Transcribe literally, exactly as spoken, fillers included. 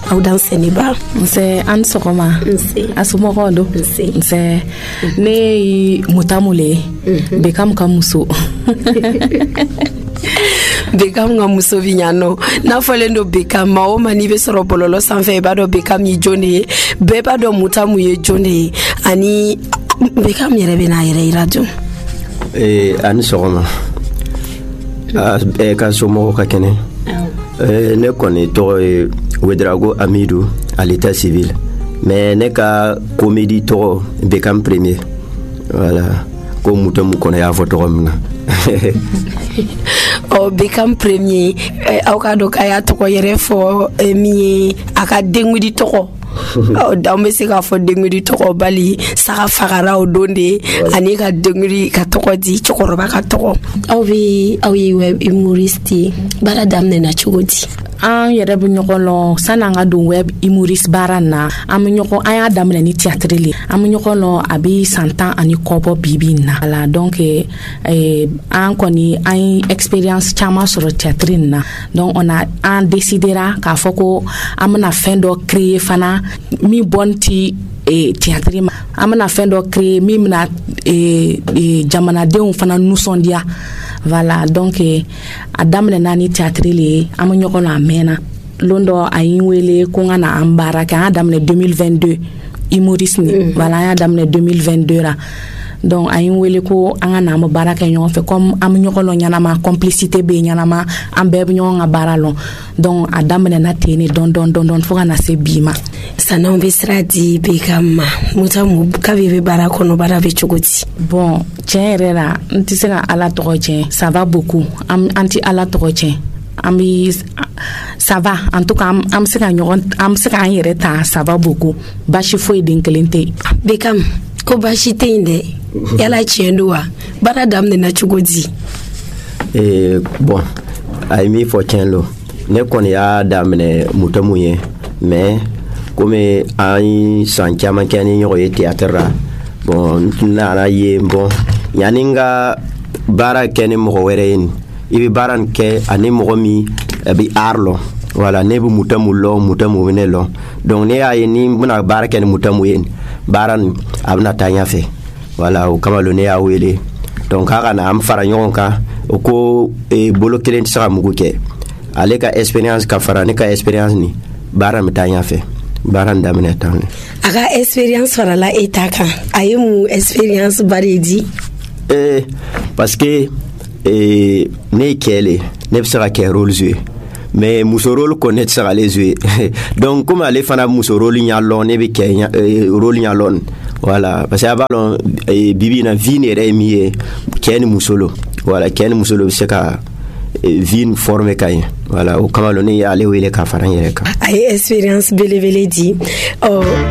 aw dan Seniba. C'est Anne Sokoma. Asumokondo. C'est ne mutamule. Bekam kamuso. Bekam nga muso vinyano na folendo bekam ma o mani be soro bololo sanfe ba do bekam yi jone be ba do mutamu ye jone ani bekam yere be na yere radio eh ani sokoma ah e ka somo ka kene eh ne koni to Wedrago Amidou à l'état civil mais ne ka comédie to bekam premier voilà ko mutamu kono ya photo mna o bekam premier aw ka do kaya to ko yere fo mi aka dengudi to ko o dambe se ka fo dengudi to ko bali saka fagara o donde ani ka dengudi ka to ko di chokoro ba ka to ko aw bi aw yi web humoriste bara damne na chogodi an yɛrɛ bɛ ɲɔgɔn lɔn sani an ka don web humoriste baara na an bɛ ɲɔgɔn an y'a daminɛ ni théâtre le an bɛ ɲɔgɔn lɔn a bɛ san tan ani kɔ bɔ bi-bi in na voilà donc eh, an kɔni an ye expérience caman sɔrɔ théâtre in na donc on a an décidera k'a fɔ ko an bɛna fɛn dɔ créer fana min bɔn ti eh, théâtre ma an bɛna fɛn dɔ créer min bɛna eh, eh, jamanadenw fana nisɔndiya voilà donc eh, a daminɛna ni théâtre le ye an bɛ ɲɔgɔn na a mɛnna lon dɔ a yi n wele ko n ka na an baara kɛ an y'a daminɛ deux mille vingt-deux humoriste ni mm. voilà an y'a daminɛ deux mille vingt-deux la donc a yi n wele ko an ka na an bɛ baara kɛ ɲɔgɔn fɛ comme an bɛ ɲɔgɔn lɔn ɲɛnama complicité bɛ yen ɲɛnama an bɛɛ bɛ ɲɔgɔn ka baara lɔn donc a daminɛna ten ne dɔn dɔn dɔn dɔn fo ka na se bi ma san'anw bɛ sira di Bekam ma Mutamu kabi bɛ baara kɔnɔ baara bɛ cogo di bon tiɲɛ yɛrɛ la n tɛ se ka Ala tɔgɔ tiɲɛ ça va beaucoup an tɛ Ala tɔgɔ tiɲɛ an bɛ ça va en tout cas an bɛ se ka ɲɔgɔn an bɛ se k'an yɛrɛ ta ça va beaucoup baasi foyi den kelen tɛ yen Bekam ko baasi tɛ yen dɛ yala tiɲɛ don wa baara daminɛna cogo di eh bon a ye min fɔ tiɲɛ lo ne kɔni y'a daminɛ Mutamu ye mais comme an ye san caman kɛ ni ɲɔgɔn ye théâtre la bon n nana ye bon yanni n ka baara kɛ ni mɔgɔ wɛrɛ ye i bɛ baara nin kɛ ani mɔgɔ min a bɛ art lɔn voilà ne bɛ Mutamu lɔn Mutamu bɛ ne lɔn donc ne y'a ye ni n bɛna baara kɛ ni Mutamu ye baara nin a bɛna taa ɲɛfɛ voilà o kama lo ne y'a wele donc k'a ka na an fara ɲɔgɔn kan o ko bolo kelen tɛ se ka mugu kɛ ale ka expérience ka fara ne ka expérience ni baara bɛ taa ɲɛfɛ baara nin daminɛ tan ne a ka expérience farala e ta kan a ye mun expérience ba de di eh parce que eh ne ye cɛ le ne bɛ se ka kɛ rôle jouer mais muso rôle kɔni ne tɛ se k'ale jouer donc comme ale fana muso rôle ɲa lɔn ne bɛ kɛ rôle ɲa lɔn voilà parce que a b'a lɔn bibi in na vie nin yɛrɛ ye min ye cɛ ni muso lo voilà cɛ ni muso lo bɛ se ka vie nin former ka ɲɛ voilà o kama lo ne y'ale wele ka fara n yɛrɛ kan a ye expérience belebele di ɔ